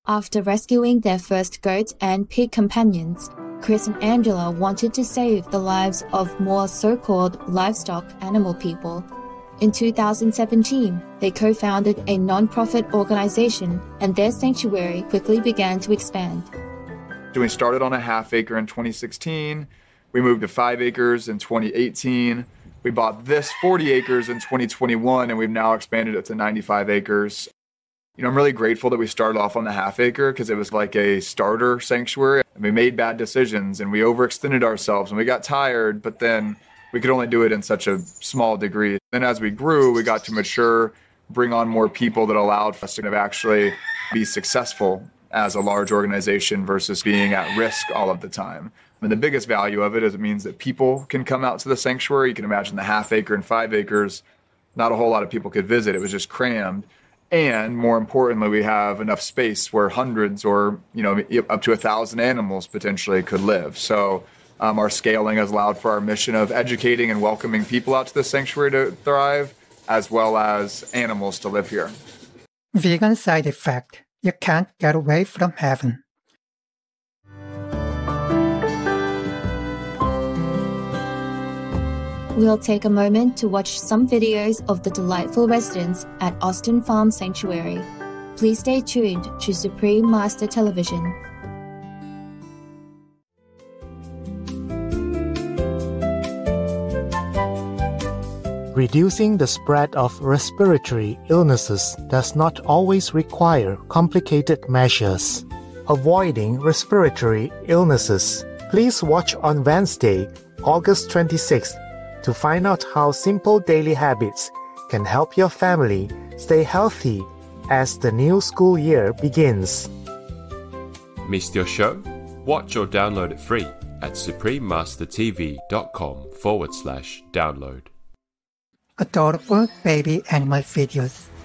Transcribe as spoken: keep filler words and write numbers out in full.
After rescuing their first goat and pig companions, Chris and Angela wanted to save the lives of more so-called livestock animal people. In two thousand seventeen, they co-founded a non-profit organization, and their sanctuary quickly began to expand. We started on a half acre in twenty sixteen. We moved to five acres in twenty eighteen. We bought this forty acres in twenty twenty-one, and we've now expanded it to ninety-five acres. You know, I'm really grateful that we started off on the half acre because it was like a starter sanctuary. And we made bad decisions and we overextended ourselves and we got tired, but then we could only do it in such a small degree. Then as we grew, we got to mature, bring on more people that allowed us to actually be successful as a large organization versus being at risk all of the time. And the biggest value of it is it means that people can come out to the sanctuary. You can imagine the half acre and five acres, not a whole lot of people could visit. It was just crammed. And more importantly, we have enough space where hundreds or, you know, up to a thousand animals potentially could live. So um, our scaling has allowed for our mission of educating and welcoming people out to the sanctuary to thrive, as well as animals to live here. Vegan side effect: you can't get away from heaven. We'll take a moment to watch some videos of the delightful residents at Austin Farm Sanctuary. Please stay tuned to Supreme Master Television. Reducing the spread of respiratory illnesses does not always require complicated measures. Avoiding respiratory illnesses. Please watch on Wednesday, August twenty-sixth, to find out how simple daily habits can help your family stay healthy as the new school year begins. Missed your show? Watch or download it free at suprememastertv.com forward slash download. Adorable baby animal videos.